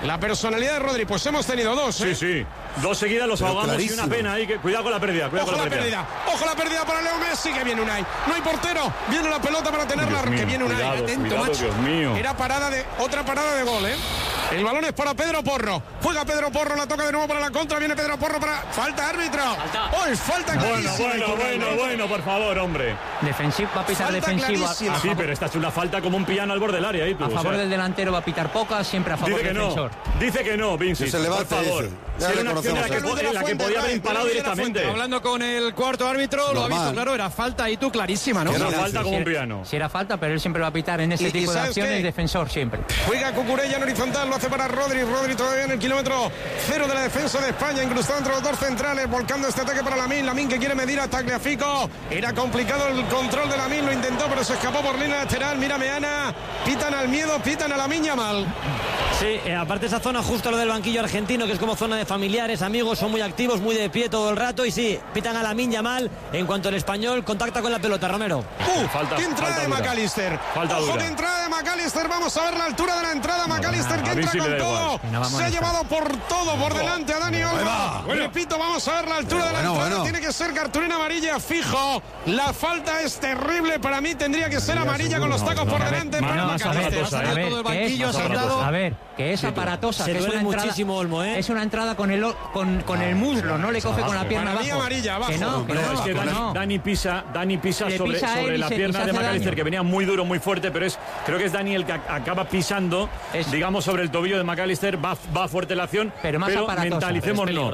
la personalidad de Rodri. Pues hemos tenido dos, ¿eh? Sí. Dos seguidas los ahogamos clarísimo. Y una pena ahí. Cuidado con la pérdida. Ojo la pérdida para Leo Messi, que viene Unai. No hay portero. Viene la pelota para tenerla. Mío, que viene Unai. Atento, macho. Dios mío. Era otra parada de gol, ¿eh? El balón es para Pedro Porro. Juega Pedro Porro, la toca de nuevo para la contra. Viene Pedro Porro para... ¡Falta, árbitro! Falta clarísima. Bueno, por favor, hombre. Va a pitar defensiva. Sí, pero esta es una falta como un piano al borde del área. Ahí tú, a favor del delantero va a pitar pocas, siempre a favor del defensor. Dice que no, Vinci. Por favor. Ya le conocemos. La que podía haber impalado directamente. Hablando con el cuarto árbitro, lo ha visto claro, era falta ahí tú clarísima, ¿no? Era falta como un piano. Si era falta, pero él siempre va a pitar en ese tipo de acciones, defensor siempre. Juega Cucurella en horizontal, lo hace para Rodri todavía en el kilómetro 0 de la defensa de España, incrustado entre los dos centrales, volcando este ataque para Lamine que quiere medir a Tagliafico. Era complicado el control de Lamine, lo intentó, pero se escapó por línea lateral. Mira Meana, pitan al miedo, pitan a Lamine Yamal. Sí, aparte esa zona justo lo del banquillo argentino, que es como zona de familiares, amigos, son muy activos, muy de pie todo el rato, y sí, pitan a Lamine Yamal en cuanto el español contacta con la pelota, Romero. ¡Qué entrada de McAllister! ¡Ojo, qué entrada de McAllister! Vamos a ver la altura de la entrada. McAllister que entra con todo. Se ha llevado por todo por delante a Dani Olmo. Repito, vamos a ver la altura de la entrada. Tiene que ser cartulina amarilla fijo. La falta es terrible. Para mí tendría que ser amarilla con los tacos por delante para McAllister. Todo el banquillo saltado. A ver, que es aparatosa. Se duele muchísimo, Olmo, ¿eh? Es una entrada con el muslo, no le coge con la pierna abajo. Amarilla abajo. Es que Dani pisa sobre la pierna de McAllister, que venía muy duro, muy fuerte, pero creo que es Dani el que acaba pisando, digamos, sobre el tobillo de McAllister. Va fuerte la acción, pero mentalicemos no.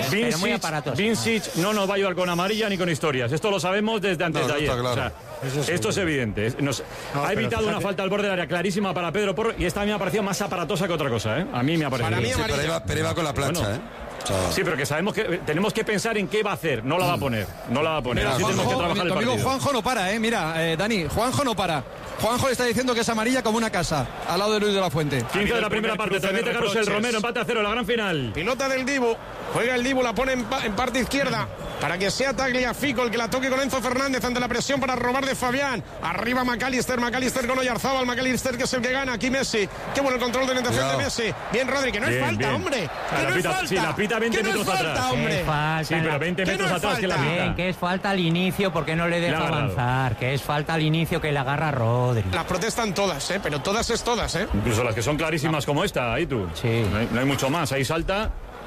Vincic no nos va a ayudar con amarilla ni con historias. Esto lo sabemos desde antes de ayer. Claro. O sea, esto es evidente. Ha evitado una falta al borde del área clarísima para Pedro Porro, y esta a mí me ha parecido más aparatosa que otra cosa, ¿eh? A mí me ha parecido. Pero iba con la plancha, Sí, pero que sabemos que tenemos que pensar en qué va a hacer. No la va a poner. Mira, así tenemos que trabajar el partido. Juanjo no para, Mira, Dani, Juanjo no para. Juanjo le está diciendo que es amarilla como una casa, al lado de Luis de la Fuente. 15 de la primera parte, transmite Carrusel Romero, empate a 0, la gran final. Pilota del Dibu, juega el Dibu, la pone en parte izquierda, para que sea Tagliafico el que la toque con Enzo Fernández ante la presión para robar de Fabián. Arriba McAllister con Oyarzábal, McAllister que es el que gana, aquí Messi. Qué bueno el control de orientación de Messi. Bien, Rodri, que no es falta, hombre. Que no es falta. Sí, la pita 20 metros atrás. Sí, pero 20 metros atrás que la pita. Bien, que es falta al inicio porque no le deja avanzar, que es falta al inicio que le agarra Rodri. Las protestan todas, pero todas es todas, Incluso las que son clarísimas como esta, ahí tú. Sí. No hay mucho más, ahí salta.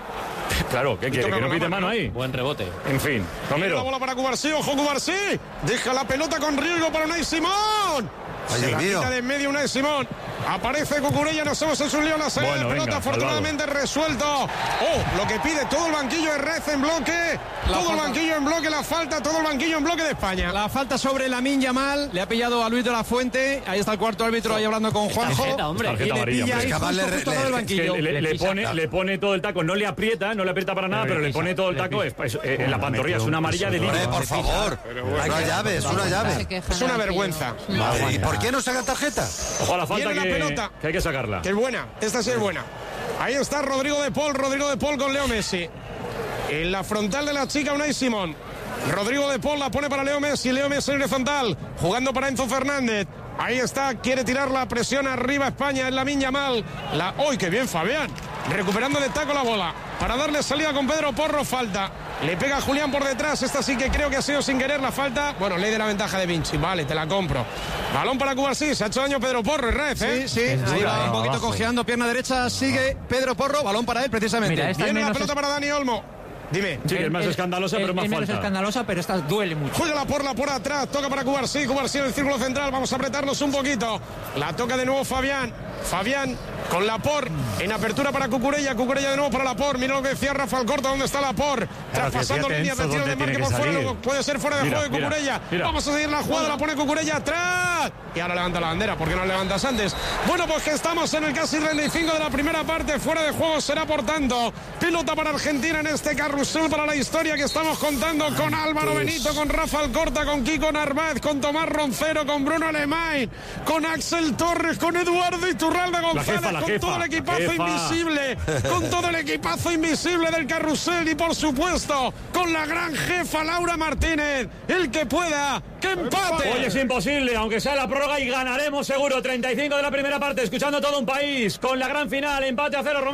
Claro, ¿qué quiere? ¿Que no pite mano ahí? Buen rebote. En fin, Romero. La bola para Cubarsí, ojo Cubarsí. Deja la pelota con riesgo para Unai Simón. Se la quita de en medio Unai Simón. Aparece Cucurella, nos hemos hecho un lío en la salida de pelota, afortunadamente resuelto. Lo que pide todo el banquillo de Red en bloque, todo el banquillo en bloque, la falta, todo el banquillo en bloque de España. La falta sobre Lamine Yamal, le ha pillado a Luis de la Fuente, ahí está el cuarto árbitro ahí hablando con Juanjo. Y le pilla ahí justo del banquillo. Le pone todo el taco, no le aprieta para nada, pero le pone todo el taco en la pantorrilla, es una amarilla de límite. Por favor, una llave. Es una vergüenza. ¿Y por qué no sacan tarjeta? Ojo a la falta que hay que sacarla. Que es buena, esta sí es buena. Ahí está Rodrigo de Paul con Leo Messi. En la frontal de la chica Unai Simón. Rodrigo de Paul la pone para Leo Messi en horizontal, jugando para Enzo Fernández. Ahí está, quiere tirar la presión arriba España en Lamine Yamal. ¡Uy, qué bien Fabián! Recuperando de taco la bola para darle salida con Pedro Porro, falta. Le pega a Julián por detrás, esta sí que creo que ha sido sin querer la falta. Bueno, ley de la ventaja de Vinci, vale, te la compro. Balón para Cubarsí, se ha hecho daño Pedro Porro, Red, Sí, ahí va un poquito cojeando, pierna derecha, sigue Pedro Porro, balón para él precisamente. Mira, viene la pelota para Dani Olmo. Dime. Sí, es más escandalosa, pero más falta. Menos escandalosa, pero esta duele mucho. Juega la por atrás, toca para Cubarsí en el círculo central, vamos a apretarnos un poquito. La toca de nuevo Fabián con Laporte en apertura para Cucurella de nuevo para Laporte. Mira lo que decía Rafael Corta, ¿dónde está Laporte? Traspasando líneas de tiro de marque por fuera, puede ser fuera de juego de Cucurella. Vamos a seguir la jugada, la pone Cucurella atrás. Y ahora levanta la bandera, ¿por qué no la levantas antes? Bueno, pues que estamos en el casi 35 de la primera parte, fuera de juego será por tanto. Pilota para Argentina en este carrusel para la historia que estamos contando con Álvaro Benito, con Rafael Corta, con Kiko Narváez, con Tomás Roncero, con Bruno Alemán, con Axel Torres, con Eduardo Iturralde González, con todo el equipazo invisible, con todo el equipazo invisible del carrusel y por supuesto con la gran jefa Laura Martínez, el que pueda, que empate. Hoy es imposible, aunque sea la prórroga, y ganaremos seguro. 35 de la primera parte, escuchando todo un país con la gran final, empate a 0.